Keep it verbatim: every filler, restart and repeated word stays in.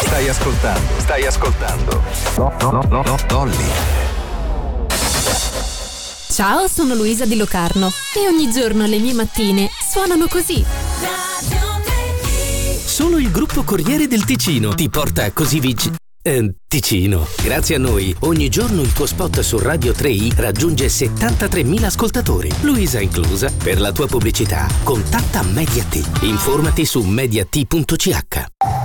Stai ascoltando, stai ascoltando. No, no, no, no, no, Dolly. Ciao, sono Luisa Di Locarno e ogni giorno le mie mattine suonano così. Solo il gruppo Corriere del Ticino ti porta così vicino. Eh, Ticino. Grazie a noi, ogni giorno il tuo spot su Radio tre i raggiunge settantatremila ascoltatori, Luisa inclusa. Per la tua pubblicità, contatta Media T. Informati su mediat punto c h.